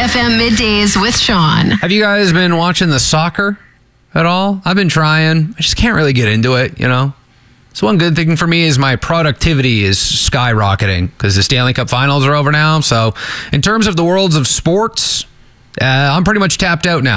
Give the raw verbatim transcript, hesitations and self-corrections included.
F M Middays with Sean. Have you guys been watching the soccer at all? I've been trying. I just can't really get into it, you know? So one good thing for me is my productivity is skyrocketing because the Stanley Cup Finals are over now. So in terms of the worlds of sports, uh, I'm pretty much tapped out now.